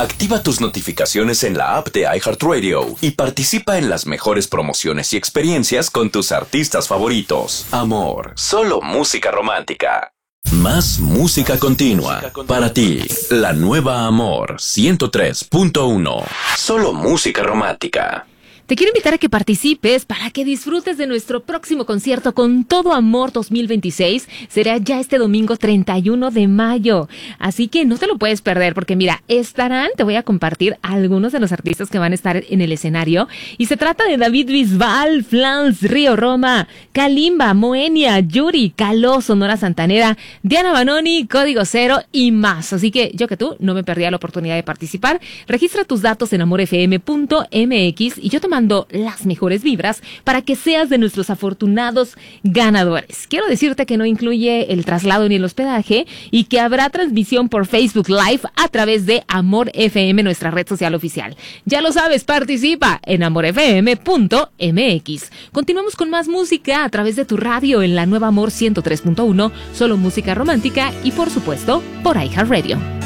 Activa tus notificaciones en la app de iHeartRadio y participa en las mejores promociones y experiencias con tus artistas favoritos. Amor, solo música romántica. Más música continua. Para ti, la nueva Amor 103.1. Solo música romántica. Te quiero invitar a que participes para que disfrutes de nuestro próximo concierto Con Todo Amor 2026. Será ya este domingo 31 de mayo. Así que no te lo puedes perder porque mira, te voy a compartir algunos de los artistas que van a estar en el escenario. Y se trata de David Bisbal, Flans, Río Roma, Kalimba, Moenia, Yuri, Caló, Sonora Santanera, Diana Banoni, Código Cero y más. Así que yo que tú no me perdía la oportunidad de participar. Registra tus datos en amorfm.mx y yo te mando las mejores vibras para que seas de nuestros afortunados ganadores. Quiero decirte que no incluye el traslado ni el hospedaje y que habrá transmisión por Facebook Live a través de Amor FM, nuestra red social oficial. Ya lo sabes, participa en amorfm.mx. Continuamos con más música a través de tu radio en la nueva Amor 103.1, solo música romántica y por supuesto por iHeartRadio.